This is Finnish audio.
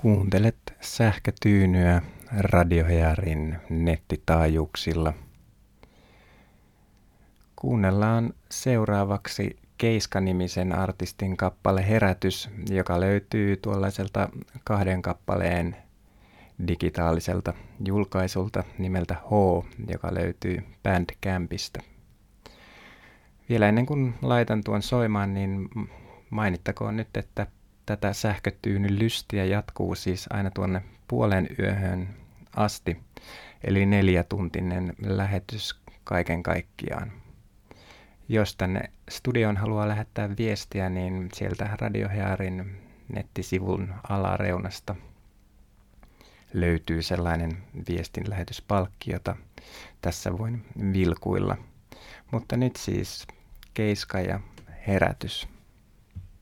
Kuuntelet sähkötyynyä Radiohearin nettitaajuuksilla. Kuunnellaan seuraavaksi Keiska-nimisen artistin kappale Herätys, joka löytyy tuollaiselta 2 kappaleen digitaaliselta julkaisulta nimeltä H, joka löytyy Bandcampista. Vielä ennen kuin laitan tuon soimaan, niin mainittakoon nyt, että tätä sähkötyynyn lystiä jatkuu siis aina tuonne 0:30 asti, eli 4-tuntinen lähetys kaiken kaikkiaan. Jos tänne studioon haluaa lähettää viestiä, niin sieltä Radiohearin nettisivun alareunasta löytyy sellainen viestinlähetyspalkki, jota tässä voin vilkuilla. Mutta nyt siis Keiska ja Herätys.